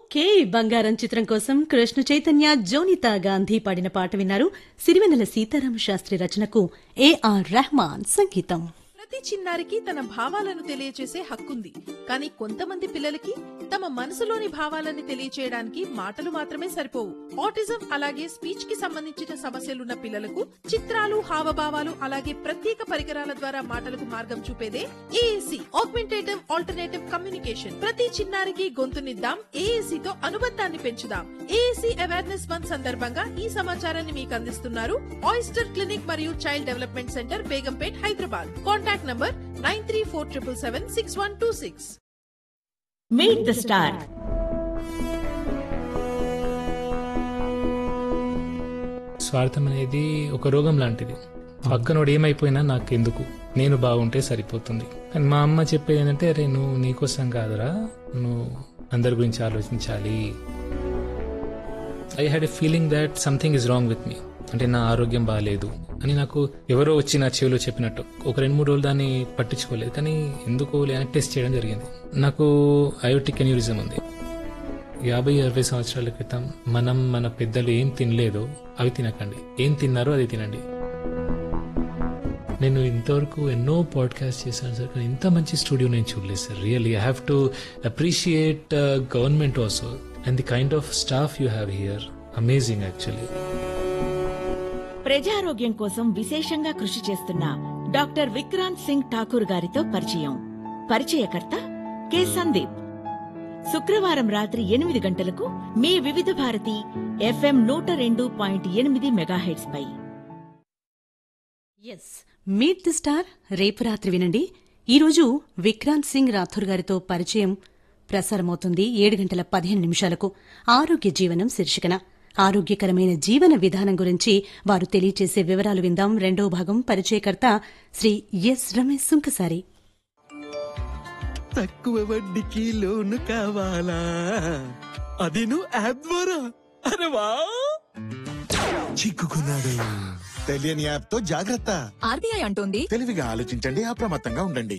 Okay బంగారం చిత్రం కోసం కృష్ణ చైతన్య జోనితా గాంధీ పాడిన పాట విన్నారు. సిరివెన్నెల సీతారామ శాస్త్రి రచనకు ఏఆర్ రెహమాన్ సంగీతం. ప్రతి చిన్నారికి తన భావాలను తెలియచేసే హక్కుంది. కానీ కొంతమంది పిల్లలకి తమ మనసులోని భావాలని తెలియచేయడానికి మాటలు మాత్రమే సరిపోవు. ఆటిజం అలాగే స్పీచ్ కి సంబంధించిన సమస్యలున్న పిల్లలకు చిత్రాలు, హావభావాలు అలాగే ప్రత్యేక పరికరాల ద్వారా మాటలకు మార్గం చూపేదే ఏఏసీ, ఆగ్మెంటేటివ్ ఆల్టర్నేటివ్ కమ్యూనికేషన్. ప్రతి చిన్నారికి గొంతునిద్దాం, ఏఏసీ తో అనుబంధాన్ని పెంచుదాం. ఏఏసీ అవేర్నెస్ మంత్ సందర్భంగా ఈ సమాచారాన్ని మీకు అందిస్తున్నారు ఆయిస్టర్ క్లినిక్ మరియు child development centre, Begumpet, Hyderabad. Contact number 9347776126. Meet the star. స్వార్థం అనేది ఒక రోగం లాంటిది. పక్కనోడు ఏమైపోయినా నాకెందుకు, నేను బాగుంటే సరిపోతుంది. కానీ మా అమ్మ చెప్పేది ఏంటంటే, అరే నువ్వు నీకోసం కాదురా, నువ్వు అందరి గురించి ఆలోచించాలి. I had a feeling that something is wrong with me, అంటే నా ఆరోగ్యం బాగాలేదు అని నాకు ఎవరో వచ్చి నా చెవిలో చెప్పినట్టు. ఒక 2-3 రోజులు దాన్ని పట్టించుకోలేదు, కానీ ఎందుకు అని టెస్ట్ చేయడం జరిగింది. నాకు అయోటిక్ అన్యూరిజం ఉంది. 50-60 సంవత్సరాల క్రితం మన పెద్దలు ఏం తినలేదో అవి తినకండి, ఏం తిన్నారో అది తినండి. నేను ఇంతవరకు ఎన్నో పాడ్కాస్ట్ చేశాను సార్, కానీ ఇంత మంచి స్టూడియో నేను చూడలేదు sir. Really I have to appreciate government also and the kind of staff you have here. Amazing actually. ప్రజారోగ్యం కోసం విశేషంగా కృషి చేస్తున్న డాక్టర్ విక్రాంత్ సింగ్ ఠాకూర్ గారితో పరిచయం. పరిచయకర్త కె సందీప్. శుక్రవారం రాత్రి 8 గంటలకు మీ వివిధ Bharati FM 102.8 megahertz pi. Yes, meet the star రేపు రాత్రి వినండి. ఈరోజు విక్రాంత్ సింగ్ రాథోర్ గారితో పరిచయం ప్రసారమవుతుంది 7:15 ఆరోగ్య జీవనం శీర్షికన. ఆరోగ్యకరమైన జీవన విధానం గురించి వారు తెలియచేసే వివరాలు విందాం. రెండో భాగం. పరిచయకర్త శ్రీ ఎస్ రమేష్ సుంకసారి. తక్కువ వడ్డీకి లోను కావాలా? అది నువ్వు యాప్ ద్వారా? అరే వా, చిక్కుకున్నాడు. తెలియని యాప్ తో జాగ్రత్త. ఆర్బీఐ అంటోంది, తెలివిగా ఆలోచించండి, అప్రమత్తంగా ఉండండి.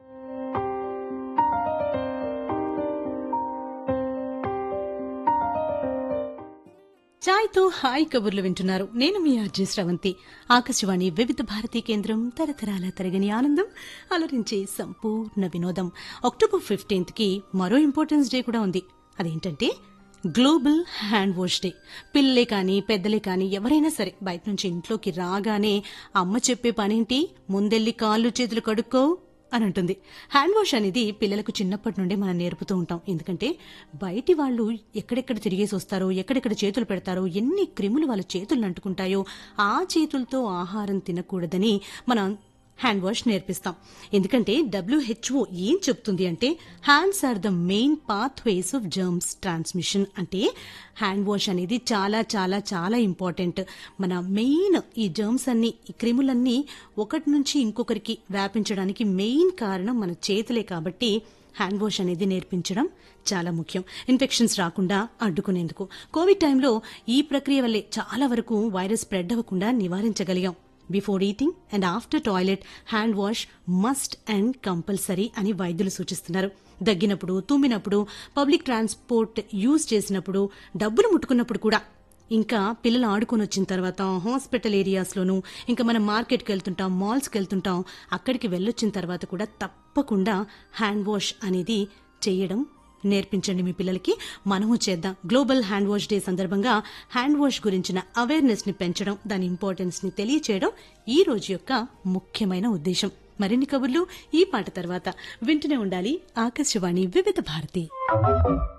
చాయ్తో హాయ్ కబుర్లు వింటున్నారు. నేను మీ ఆర్జే శ్రవంతి. ఆకాశవాణి వివిధ భారతీ కేంద్రం, తరతరాల తరగని ఆనందం, అలరించే సంపూర్ణ వినోదం. అక్టోబర్ 15 కి మరో ఇంపార్టెన్స్ డే కూడా ఉంది. అదేంటంటే గ్లోబల్ హ్యాండ్ వాష్ డే. పిల్లలే కానీ పెద్దలే కానీ ఎవరైనా సరే బయట నుంచి ఇంట్లోకి రాగానే అమ్మ చెప్పే పనేంటి, ముందెళ్ళి కాళ్ళు చేతులు కడుక్కో అని అంటుంది. హ్యాండ్ వాష్ అనేది పిల్లలకు చిన్నప్పటి నుండే మనం నేర్పుతూ ఉంటాం. ఎందుకంటే బయటి వాళ్ళు ఎక్కడెక్కడ తిరిగేసి వస్తారో, ఎక్కడెక్కడ చేతులు పెడతారో, ఎన్ని క్రిములు వాళ్ళ చేతులను అంటుకుంటాయో, ఆ చేతులతో ఆహారం తినకూడదని మనం హ్యాండ్ వాష్ నేర్పిస్తాం. ఎందుకంటే WHO ఏం చెప్తుంది అంటే, hands are the main pathways of germs transmission. అంటే హ్యాండ్ వాష్ అనేది చాలా చాలా చాలా ఇంపార్టెంట్. మన మెయిన్ ఈ జర్మ్స్ అన్ని, ఈ క్రిములన్నీ ఒకటి నుంచి ఇంకొకరికి వ్యాపించడానికి మెయిన్ కారణం మన చేతులే. కాబట్టి హ్యాండ్ వాష్ అనేది నేర్పించడం చాలా ముఖ్యం, ఇన్ఫెక్షన్స్ రాకుండా అడ్డుకునేందుకు. కోవిడ్ టైంలో ఈ ప్రక్రియ వల్లే చాలా వరకు వైరస్ స్ప్రెడ్ అవ్వకుండా నివారించగలిగాం. Before eating and after toilet hand wash must and compulsory అని వైద్యులు సూచిస్తున్నారు. దగ్గినప్పుడు, తుమ్మినప్పుడు, పబ్లిక్ ట్రాన్స్పోర్ట్ యూజ్ చేసినప్పుడు, డబ్బులు ముట్టుకున్నప్పుడు కూడా, ఇంకా పిల్లలు ఆడుకొని వచ్చిన తర్వాత హాస్పిటల్ ఏరియాస్లోనూ, ఇంకా మనం మార్కెట్కి వెళ్తుంటాం, మాల్స్కి వెళ్తుంటాం, అక్కడికి వెళ్ళొచ్చిన తర్వాత కూడా తప్పకుండా హ్యాండ్ వాష్ అనేది చేయడం నేర్పించండి మీ పిల్లలకి. మనము చేద్దాం. గ్లోబల్ హ్యాండ్ వాష్ డే సందర్భంగా హ్యాండ్ వాష్ గురించిన అవేర్నెస్ ని పెంచడం, దాని ఇంపార్టెన్స్ ని తెలియచేయడం ఈ రోజు యొక్క ముఖ్యమైన ఉద్దేశం. మరిన్ని కబుర్లు ఈ పాట తర్వాత వింటూనే ఉండాలి. ఆకాశవాణి వివిధ భారతి.